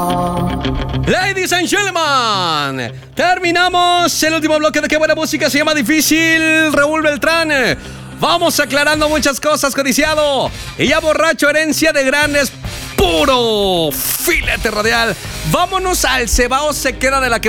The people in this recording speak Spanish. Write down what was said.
Ladies and gentlemen, terminamos el último bloque de Qué Buena Música Se Llama Difícil. Raúl Beltrán, vamos aclarando muchas cosas, codiciado. Y ya borracho, herencia de grandes, puro filete radial. Vámonos al Cebao Se Queda de la que